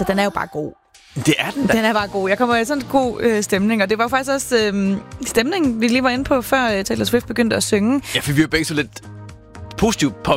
Altså, den er jo bare god. Det er den da. Den er bare god. Jeg kommer i sådan en god stemning, og det var faktisk også stemningen, vi lige var inde på, før Taylor Swift begyndte at synge. Ja, for vi er jo begge så lidt positivt